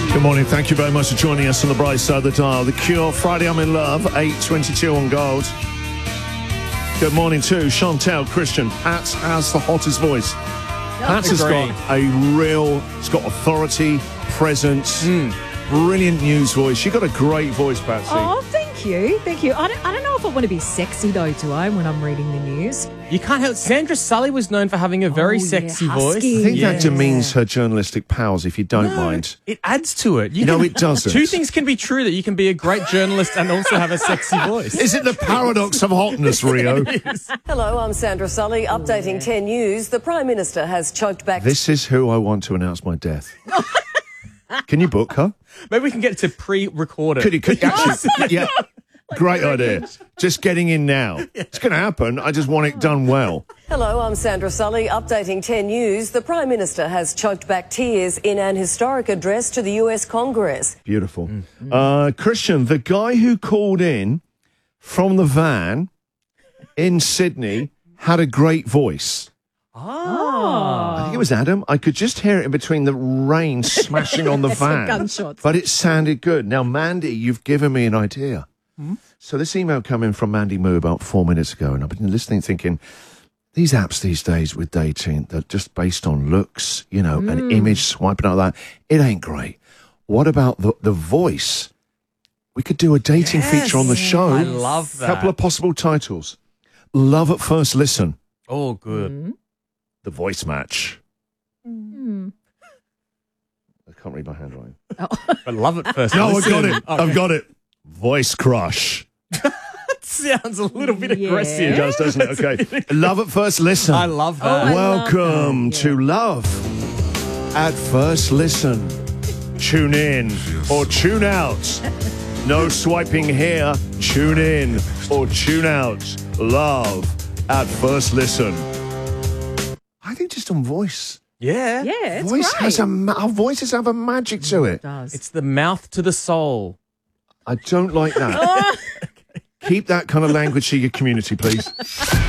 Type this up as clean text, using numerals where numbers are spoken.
Good morning. Thank you very much for joining us on the bright side of the dial. The Cure, Friday I'm in Love, 8:22 on Gold. Good morning to Chantel Christian. Pat has the hottest voice. Pat has got a real, it's got authority, presence, brilliant news voice. You've got a great voice, Patsy. Oh, thank you. Thank you. I don't know if I want to be sexy, though, do I, when I'm reading the news? You can't help. Sandra Sully was known for having a very sexy voice. husky. I think that demeans her journalistic powers, if you don't mind. It adds to it. No, it doesn't. Two things can be true, that you can be a great journalist and also have a sexy voice. Is it the paradox of hotness, Rio? Hello, I'm Sandra Sully, updating 10 News. The Prime Minister has choked back... This is who I want to announce my death. Can you book her? Maybe we can get to pre-record it. Could you actually, yeah. Great idea. Just getting in now. It's going to happen. I just want it done well. Hello, I'm Sandra Sully, updating 10 News. The Prime Minister has choked back tears in an historic address to the US Congress. Beautiful. Christian, the guy who called in from the van in Sydney had a great voice. I think it was Adam. I could just hear it in between the rain smashing on the van. Gunshots. But it sounded good. Now, Mandy, you've given me an idea. So this email came in from Mandy Moo about 4 minutes ago, and I've been listening thinking, these apps these days with dating, they're just based on looks, you know, an image swiping out that. It ain't great. What about the voice? We could do a dating feature on the show. I love that. Couple of possible titles. Love at First Listen. Oh, good. The voice match. I can't read my handwriting. I love it first. No, Listen. I've got it. Okay. I've got it. Voice crush. Sounds a little bit aggressive. It does, doesn't it? Okay. Love at First Listen. I love that. Welcome to Love at First Listen. Tune in or tune out. No swiping here. Tune in or tune out. Love at First Listen. I think just on voice. Yeah. Yeah, it's Voice great. has our voices have a magic to it. It does. It's the mouth to the soul. I don't like that. Keep that kind of language to your community, please.